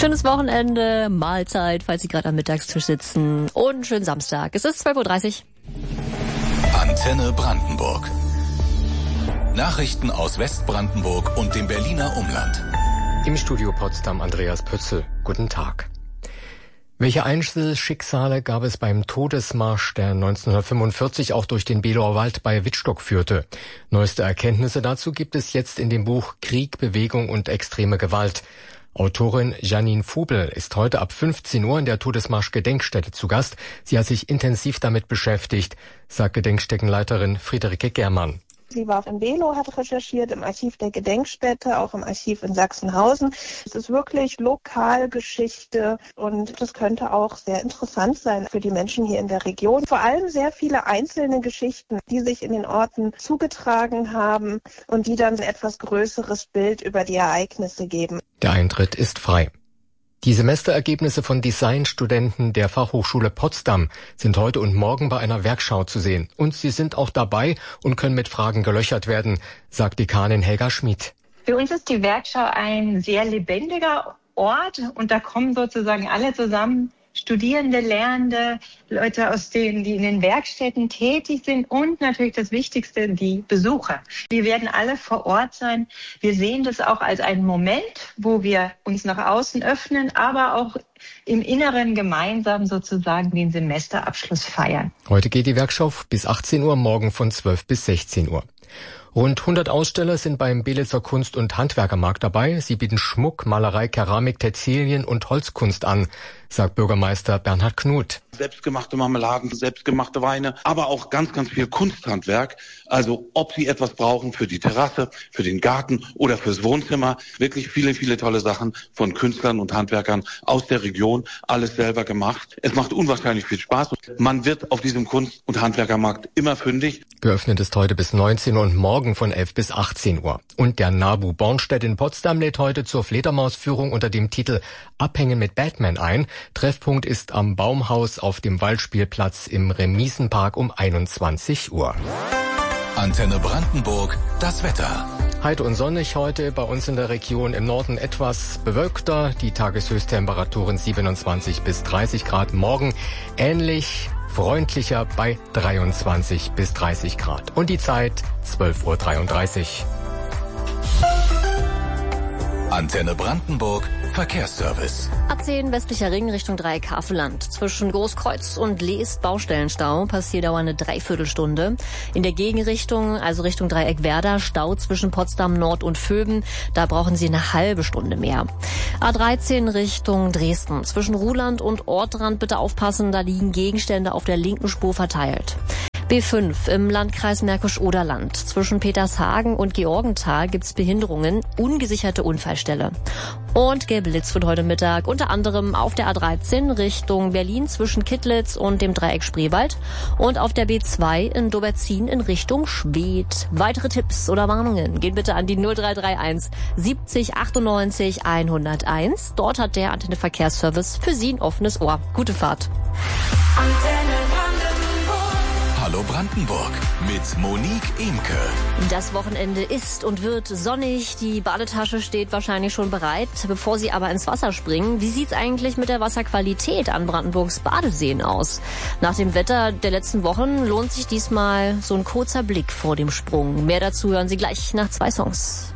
Schönes Wochenende, Mahlzeit, falls Sie gerade am Mittagstisch sitzen und schönen Samstag. Es ist 12.30 Uhr. Antenne Brandenburg. Nachrichten aus Westbrandenburg und dem Berliner Umland. Im Studio Potsdam Andreas Pützel. Guten Tag. Welche Einzelschicksale gab es beim Todesmarsch, der 1945 auch durch den Belower Wald bei Wittstock führte? Neueste Erkenntnisse dazu gibt es jetzt in dem Buch Krieg, Bewegung und extreme Gewalt. Autorin Janine Fubel ist heute ab 15 Uhr in der Todesmarsch-Gedenkstätte zu Gast. Sie hat sich intensiv damit beschäftigt, sagt Gedenkstättenleiterin Friederike Germann. Sie war in Below, hat recherchiert, im Archiv der Gedenkstätte, auch im Archiv in Sachsenhausen. Es ist wirklich Lokalgeschichte und das könnte auch sehr interessant sein für die Menschen hier in der Region. Vor allem sehr viele einzelne Geschichten, die sich in den Orten zugetragen haben und die dann ein etwas größeres Bild über die Ereignisse geben. Der Eintritt ist frei. Die Semesterergebnisse von Designstudenten der Fachhochschule Potsdam sind heute und morgen bei einer Werkschau zu sehen. Und sie sind auch dabei und können mit Fragen gelöchert werden, sagt Dekanin Helga Schmid. Für uns ist die Werkschau ein sehr lebendiger Ort und da kommen sozusagen alle zusammen. Studierende, Lernende, Leute die in den Werkstätten tätig sind und natürlich das Wichtigste, die Besucher. Wir werden alle vor Ort sein. Wir sehen das auch als einen Moment, wo wir uns nach außen öffnen, aber auch im Inneren gemeinsam sozusagen den Semesterabschluss feiern. Heute geht die Werkschau bis 18 Uhr, morgen von 12 bis 16 Uhr. Rund 100 Aussteller sind beim Belitzer Kunst- und Handwerkermarkt dabei. Sie bieten Schmuck, Malerei, Keramik, Textilien und Holzkunst an, sagt Bürgermeister Bernhard Knut. Selbstgemachte Marmeladen, selbstgemachte Weine, aber auch ganz, ganz viel Kunsthandwerk. Also ob Sie etwas brauchen für die Terrasse, für den Garten oder fürs Wohnzimmer. Wirklich viele, viele tolle Sachen von Künstlern und Handwerkern aus der Region. Alles selber gemacht. Es macht unwahrscheinlich viel Spaß. Man wird auf diesem Kunst- und Handwerkermarkt immer fündig. Geöffnet ist heute bis 19 Uhr und morgen von 11 bis 18 Uhr. Und der NABU Bornstedt in Potsdam lädt heute zur Fledermausführung unter dem Titel Abhängen mit Batman ein. Treffpunkt ist am Baumhaus auf dem Waldspielplatz im Remisenpark um 21 Uhr. Antenne Brandenburg, das Wetter. Heiter und sonnig heute, bei uns in der Region im Norden etwas bewölkter. Die Tageshöchsttemperaturen 27 bis 30 Grad. Morgen ähnlich freundlicher bei 23 bis 30 Grad. Und die Zeit 12.33 Uhr. Antenne Brandenburg, Verkehrsservice. A10 westlicher Ring Richtung Dreieck Havelland. Zwischen Großkreuz und Leest Baustellenstau, Passierdauer eine Dreiviertelstunde. In der Gegenrichtung, also Richtung Dreieck Werder, Stau zwischen Potsdam Nord und Vöben. Da brauchen Sie eine halbe Stunde mehr. A13 Richtung Dresden. Zwischen Ruhland und Ortrand bitte aufpassen, da liegen Gegenstände auf der linken Spur verteilt. B5 im Landkreis Märkisch-Oderland. Zwischen Petershagen und Georgenthal gibt's Behinderungen, ungesicherte Unfallstelle. Und Gelblitz wird heute Mittag unter anderem auf der A13 Richtung Berlin zwischen Kittlitz und dem Dreieck Spreewald und auf der B2 in Doberzin in Richtung Schwedt. Weitere Tipps oder Warnungen gehen bitte an die 0331 70 98 101. Dort hat der Antenne Verkehrsservice für Sie ein offenes Ohr. Gute Fahrt. Hallo Brandenburg mit Monique Emke. Das Wochenende ist und wird sonnig. Die Badetasche steht wahrscheinlich schon bereit. Bevor Sie aber ins Wasser springen, wie sieht's eigentlich mit der Wasserqualität an Brandenburgs Badeseen aus? Nach dem Wetter der letzten Wochen lohnt sich diesmal so ein kurzer Blick vor dem Sprung. Mehr dazu hören Sie gleich nach 2 Songs.